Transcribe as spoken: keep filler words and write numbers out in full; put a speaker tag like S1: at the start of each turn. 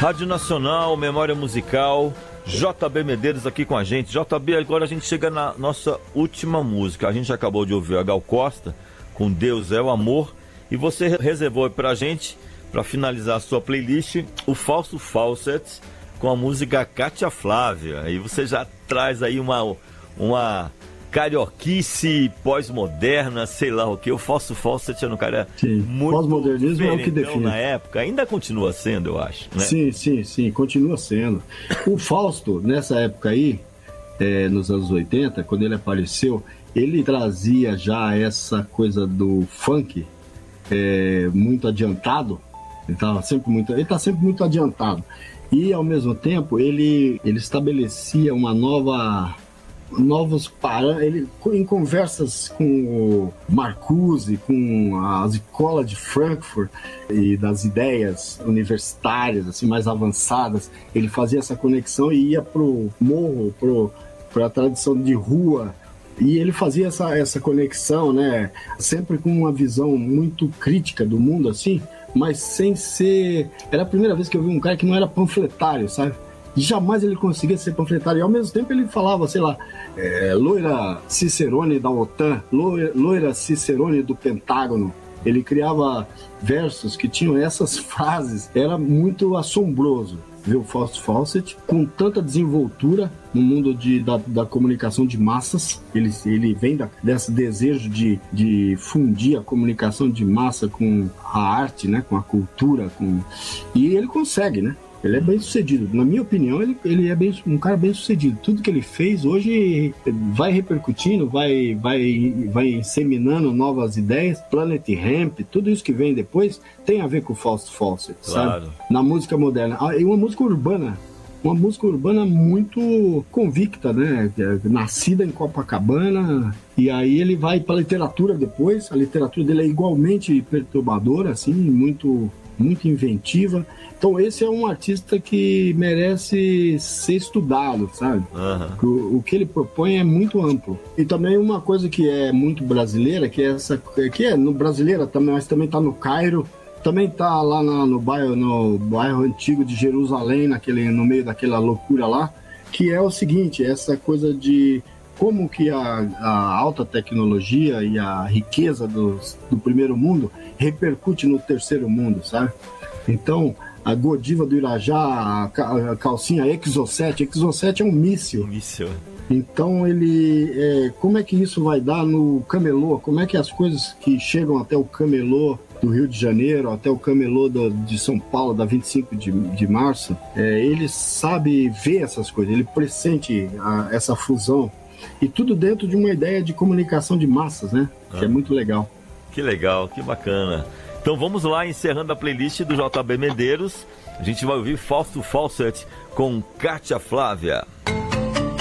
S1: Rádio Nacional, Memória Musical, J B Medeiros aqui com a gente. J B, agora a gente chega na nossa última música. A gente acabou de ouvir a Gal Costa com Deus é o Amor. E você reservou pra gente, pra finalizar a sua playlist, o Fausto Fawcett com a música Cátia Flávia. E você já traz aí uma, uma carioquice pós-moderna, sei lá o que. O Fausto Fawcett era um cara
S2: sim, muito
S1: pós-modernismo
S2: é o que define
S1: na época. Ainda continua sendo, eu acho, né?
S2: Sim, sim, sim, continua sendo. O Fausto, nessa época aí, é, nos anos oitenta, quando ele apareceu, ele trazia já essa coisa do funk é, muito adiantado. Ele estava sempre muito, ele está sempre muito adiantado. E ao mesmo tempo ele, ele estabelecia uma nova novos parâmetros, em conversas com o Marcuse, com as escolas de Frankfurt e das ideias universitárias assim mais avançadas, ele fazia essa conexão e ia pro morro, pro para a tradição de rua. E ele fazia essa, essa conexão, né? Sempre com uma visão muito crítica do mundo, assim, mas sem ser... Era a primeira vez que eu vi um cara que não era panfletário, sabe? E jamais ele conseguia ser panfletário. E ao mesmo tempo ele falava, sei lá, é, loira Cicerone da OTAN, loira, loira Cicerone do Pentágono. Ele criava versos que tinham essas frases. Era muito assombroso ver o Fausto Fawcett com tanta desenvoltura no mundo de, da, da comunicação de massas. Ele, ele vem da, desse desejo de, de fundir a comunicação de massa com a arte, né, com a cultura, com... e ele consegue, né? Ele é bem sucedido. Na minha opinião, ele, ele é bem, um cara bem sucedido. Tudo que ele fez hoje vai repercutindo, vai, vai, vai inseminando novas ideias. Planet Hemp, tudo isso que vem depois tem a ver com o Fausto Fawcett, claro, sabe? Na música moderna. E uma música urbana. Uma música urbana muito convicta, né? Nascida em Copacabana. E aí ele vai para a literatura depois. A literatura dele é igualmente perturbadora, assim, muito... muito inventiva. Então esse é um artista que merece ser estudado, sabe? Uhum. O, o que ele propõe é muito amplo. E também uma coisa que é muito brasileira, que é essa, que é no brasileira também, mas também tá no Cairo, também tá lá na, no bairro, no bairro antigo de Jerusalém, naquele, no meio daquela loucura lá, que é o seguinte, essa coisa de como que a, a alta tecnologia e a riqueza do, do primeiro mundo repercute no terceiro mundo, sabe? Então, a Godiva do Irajá, a, a calcinha Exocet, Exocet é um míssil.
S1: Míssil.
S2: Então, ele, é, como é que isso vai dar no camelô? Como é que as coisas que chegam até o camelô do Rio de Janeiro, até o camelô do, de São Paulo, da vinte e cinco de, de março, é, ele sabe ver essas coisas, ele pressente a, essa fusão. E tudo dentro de uma ideia de comunicação de massas, né? Ah, que é muito legal.
S1: Que legal, que bacana. Então vamos lá, encerrando a playlist do J B Medeiros. A gente vai ouvir Fausto Fawcett com Cátia Flávia.